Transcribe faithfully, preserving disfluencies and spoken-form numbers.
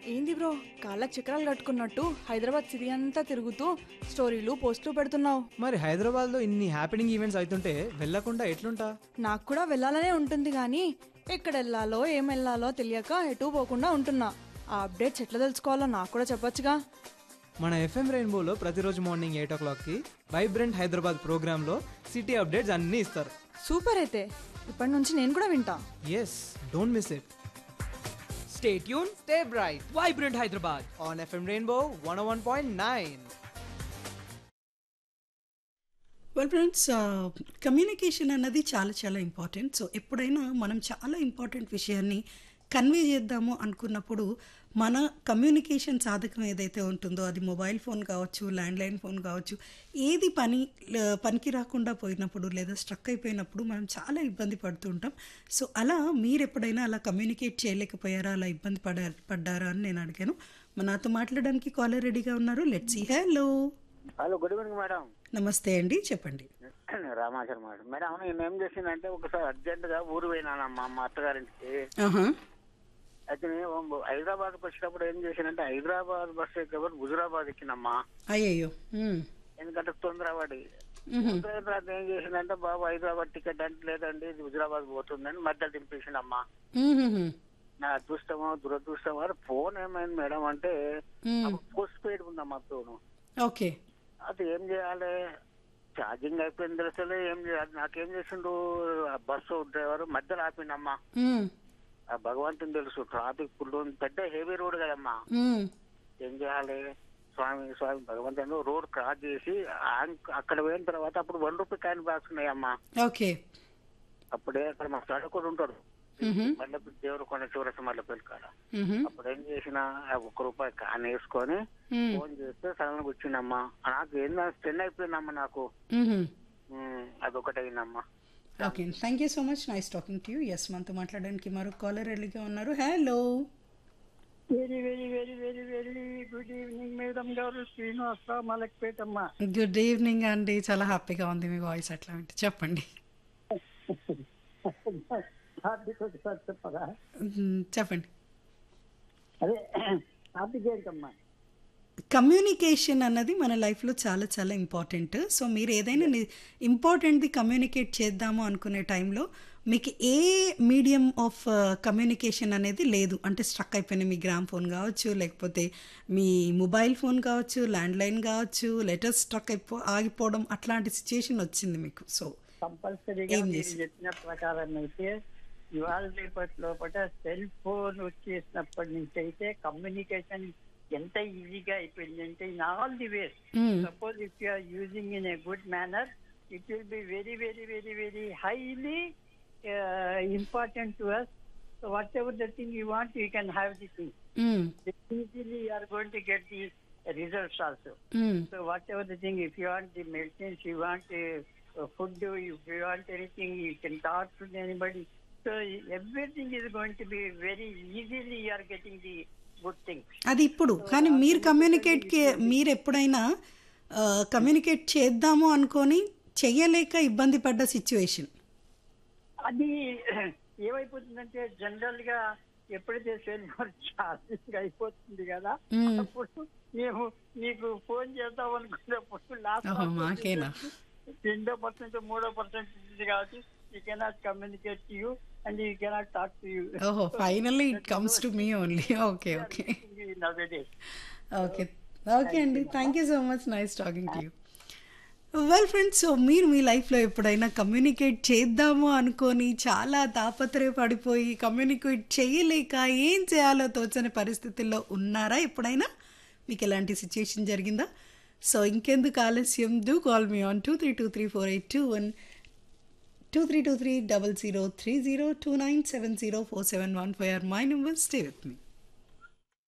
ఏంది బ్రో కాళ్ళకి చక్రాలు కట్టుకున్నట్టు హైదరాబాద్ సిటీ అంతా తిరుగుతూ స్టోరీలు పోస్టులు పెడుతున్నావు. మరి హైదరాబాద్లో ఇన్ని హ్యాపెనింగ్ ఈవెంట్స్ అవుతుంటే వెళ్ళకుండా ఎట్లుంటా? నాకు కూడా వెళ్ళాలనే ఉంటుంది కానీ ఎక్కడ వెళ్ళాలో ఏం వెళ్ళాలో తెలియక ఎటు పోకుండా ఉంటున్నా. ఆ అప్డేట్స్ ఎట్లా తెలుసుకోవాలో నాకు కూడా చెప్పొచ్చుగా. మన ఎఫ్ఎం రెయిన్బోలో ప్రతిరోజు మార్నింగ్ ఎయిట్ ఓ క్లాక్కి వైబ్రెంట్ హైదరాబాద్ ప్రోగ్రాంలో సిటీ అప్డేట్స్ అన్నీ ఇస్తారు. సూపర్ అయితే ఇప్పటి నుంచి నేను కూడా వింటా. Yes, don't miss it. Stay tuned, stay bright. Vibrant Hyderabad. On FM rainbow one oh one point nine. Well friends, communication అన్నది చాలా చాలా ఇంపార్టెంట్. సో ఎప్పుడైనా మనం చాలా ఇంపార్టెంట్ విషయాన్ని కన్వే చేద్దాము అనుకున్నప్పుడు మన కమ్యూనికేషన్ సాధకం ఏదైతే ఉంటుందో అది మొబైల్ ఫోన్ కావచ్చు, ల్యాండ్లైన్ ఫోన్ కావచ్చు, ఏది పని పనికి రాకుండా పోయినప్పుడు లేదా స్ట్రక్ అయిపోయినప్పుడు మనం చాలా ఇబ్బంది పడుతూ ఉంటాం. సో అలా మీరు ఎప్పుడైనా అలా కమ్యూనికేట్ చేయలేకపోయారా, అలా ఇబ్బంది పడ పడ్డారా అని నేను అడిగాను. మన నాతో మాట్లాడడానికి కాలర్ రెడీగా ఉన్నారు. Let's see. Hello hello, good evening madam. నమస్తే అండి, చెప్పండి. రామాచారి మేడం. మేడం నేను ఏం చేసిందంటే ఒకసారి అర్జెంట్ గా ఊరు పోయినానమ్మా మా అత్తగారింటికి. అయితే నేను హైదరాబాద్ వచ్చినప్పుడు ఏం చేసానంటే హైదరాబాద్ బస్ ఎక్కబడి హుజురాబాద్ ఎక్కినమ్మా. అయ్యో, ఎందుకంటే తొందరపడి తర్వాత ఏం చేసిందంటే బాబు హైదరాబాద్ టికెట్ అంటే లేదండి ఇది హుజురాబాద్ పోతుందని మధ్యలో దింపేసిందమ్మా. నా అదృష్టమో దురదృష్టమో ఫోన్ ఏమైంది మేడం అంటే పోస్ట్ పెయిడ్ ఉందమ్మా ఫోన్. ఓకే, అది ఏం చేయాలి, ఛార్జింగ్ అయిపోయింది తెలుసలే ఏం చేయాలి. నాకేం చేసిండు బస్సు డ్రైవర్ మధ్యలో ఆపిండమ్మా. ఆ భగవంతుని తెలుసు ట్రాఫిక్ ఫుల్ పెద్ద హెవీ రోడ్ కదమ్మా. ఏం చేయాలి స్వామి స్వామి భగవంతుని రోడ్ క్రాస్ చేసి అక్కడ పోయిన తర్వాత అప్పుడు వన్ రూపీ కాయిన్ బాక్స్ ఉన్నాయమ్మా. ఓకే, అప్పుడే అక్కడ మా ఫ్రెండ్ కూడా ఉంటాడు మళ్ళీ దేవుడు కొన్న చివరస మళ్ళీ పెళ్ళికాడ. అప్పుడు ఏం చేసిన ఒక్క రూపాయి కాన్ వేసుకొని ఫోన్ చేస్తే సడన్ గా వచ్చిందమ్మా. నాకు ఏందా స్టెన్ అయిపోయిందమ్మా నాకు. అదొకటి అయిందమ్మా. Okay, thank you so much, nice talking to you. Yes, మనతో మాట్లాడడానికి మరో కాలర్ రెడీగా ఉన్నారు. Hello, very very very very very good evening madam గారు. శ్రీనివాస మలక్పేట అమ్మా. గుడ్ ఈవినింగ్ అండి, చాలా హ్యాపీగా ఉంది మీ వాయిస్ అట్లా వింటే. చెప్పండి. చెప్పరా చెప్పండి. అదే టాపిక్ ఏంటమ్మా? కమ్యూనికేషన్ అన్నది మన లైఫ్లో చాలా చాలా ఇంపార్టెంట్. సో మీరు ఏదైనా ఇంపార్టెంట్ది కమ్యూనికేట్ చేద్దాము అనుకునే టైంలో మీకు ఏ మీడియం ఆఫ్ కమ్యూనికేషన్ అనేది లేదు అంటే స్ట్రక్ అయిపోయిన మీ గ్రామ్ ఫోన్ కావచ్చు, లేకపోతే మీ మొబైల్ ఫోన్ కావచ్చు, ల్యాండ్లైన్ కావచ్చు, లెటర్స్ స్ట్రక్ అయిపో ఆగిపోవడం అట్లాంటి సిచ్యుయేషన్ వచ్చింది మీకు. సో కంపల్సరీగా మీరు చెప్పిన ప్రకారం అయితే ఇవాళ రేపటి లోపల సెల్ ఫోన్ వచ్చేసినప్పటి నుంచి అయితే కమ్యూనికేషన్ ఎంత ఈజీగా అయిపోయిందంటే in all the ways. Suppose if you are using in a good manner it will be very very very very highly important to us. So what ever the thing you want you can have the thing easily you are going to get the results also. So what ever the thing if you want the medicines, you want food, if you want anything you can talk to anybody. So everything is going to be very easily you are getting the good thing. అది ఇప్పుడు కానీ మీరు communicate మీరు ఎప్పుడైనా communicate చేద్దాము అనుకొని చెయ్యలేక ఇబ్బంది పడ్డ సిచ్యువేషన్? అది ఏమైపోతుందంటే జనరల్ గా ఎప్పుడైతే సెల్ ఫోన్ ఛార్జింగ్ అయిపోతుంది కదా అప్పుడు మేము నీకు ఫోన్ చేద్దాం అనుకున్నప్పుడు లాస్ట్ రెండో పర్సెంట్ మూడో పర్సెంట్ ఉంది కాబట్టి you cannot communicate to you and you cannot talk to you. Oh, finally it comes to me only. Okay, okay. Nowadays. Okay. Okay అండి, thank you so much, nice talking to you. Well friends, so మీరు మీ లైఫ్లో ఎప్పుడైనా communicate చేద్దాము అనుకొని చాలా తాపత్రయపడిపోయి communicate చేయలేక ఏం చేయాలో తోచని పరిస్థితుల్లో ఉన్నారా? ఎప్పుడైనా మీకు ఎలాంటి సిచ్యుయేషన్ జరిగిందా? సో ఇంకెందుకు ఆలస్యం, do call me on two three two three four eight two one two three two three zero zero three zero two nine seven zero four seven one for my number. Stay with me.